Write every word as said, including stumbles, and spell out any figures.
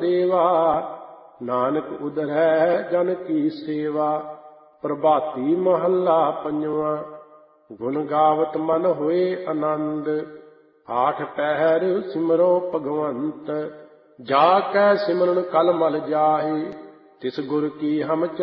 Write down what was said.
ਦੇਵਾ। ਨਾਨਕ ਉਦਰੈ ਜਨ ਕੀ ਸੇਵਾ। ਪ੍ਰਭਾਤੀ ਮਹੱਲਾ ਪੰਜਵਾਂ। ਗੁਣ ਗਾਵਤ ਮਨ ਹੋਏ ਆਨੰਦ। ਆਠ ਪਹਿਰ ਸਿਮਰੋ ਭਗਵੰਤ। ਜਾ ਕੈ ਸਿਮਰਨ ਕਲ ਮਲ ਜਾਹਿ। ਤਿਸ ਗੁਰ ਕੀ ਹਮ